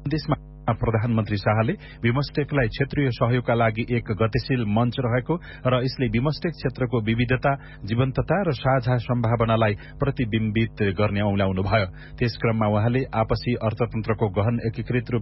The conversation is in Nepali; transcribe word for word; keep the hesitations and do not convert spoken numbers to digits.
सन्देशमा प्रधानमन्त्री शाहले बिमस्टेकलाई क्षेत्रीय सहयोगका लागि एक गतिशील मञ्च रहेको र यसले बिमस्टेक क्षेत्रको विविधता, जीवन्तता र साझा सम्भावनालाई प्रतिबिम्बित गर्ने औंल्याउनु भयो। त्यस क्रममा उहाँले आपसी अर्थतन्त्रको गहन एकीकृत रूप